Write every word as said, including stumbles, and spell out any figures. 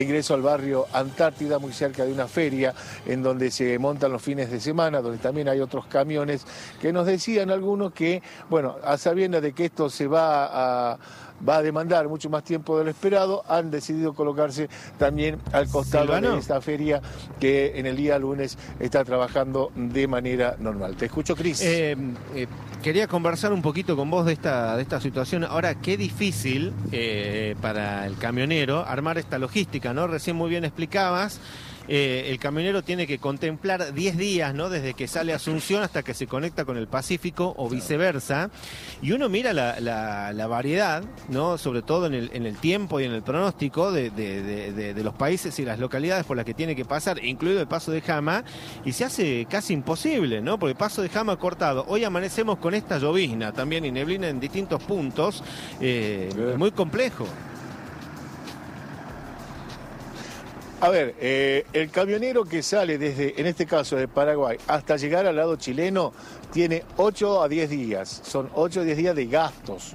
Ingreso al barrio Antártida, muy cerca de una feria en donde se montan los fines de semana, donde también hay otros camiones que nos decían algunos que, bueno, a sabiendas de que esto se va a, va a demandar mucho más tiempo de lo esperado, han decidido colocarse también al costado ¿Silvano? de esta feria que en el día lunes está trabajando de manera normal. Te escucho, Cris. Eh, eh, quería conversar un poquito con vos de esta, de esta situación. Ahora, qué difícil eh, para el camionero armar esta logística, ¿no? Recién muy bien explicabas, eh, el camionero tiene que contemplar diez días, ¿no? Desde que sale a Asunción hasta que se conecta con el Pacífico o viceversa, y uno mira la, la, la variedad, ¿no? Sobre todo en el, en el tiempo y en el pronóstico de, de, de, de, de los países y las localidades por las que tiene que pasar, incluido el Paso de Jama, y se hace casi imposible, ¿no? Porque Paso de Jama cortado, hoy amanecemos con esta llovizna también y neblina en distintos puntos, eh, muy complejo. A ver, eh, el camionero que sale desde, en este caso de Paraguay, hasta llegar al lado chileno, tiene ocho a diez días. Son ocho a diez días de gastos.